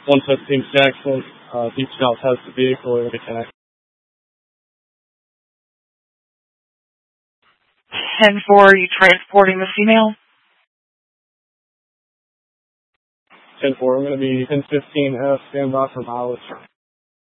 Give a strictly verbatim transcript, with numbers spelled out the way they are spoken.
one fifteen Jackson, uh, Deep South has the vehicle ready to connect. ten four, are you transporting the female? ten four, I'm going to be ten fifteen F, stand by for mileage.